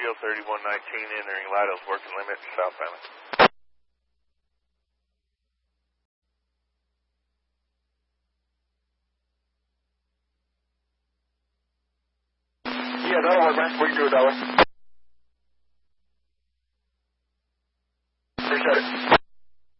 Geo 3119 entering Lido's working limit southbound. Yeah, that'll work, man. We can do it that way.